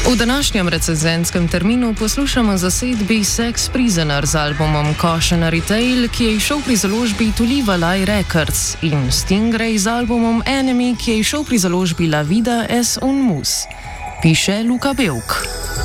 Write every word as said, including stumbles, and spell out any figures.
V današnjem recenzenskem terminu poslušamo zasedbi Sex Prisoner z albumom Cautionary Tale, ki je izšel pri založbi Tulivalai Records, in Stingray z albumom Enemy, ki je izšel pri založbi La Vida es un Mus. Piše Luka Belk.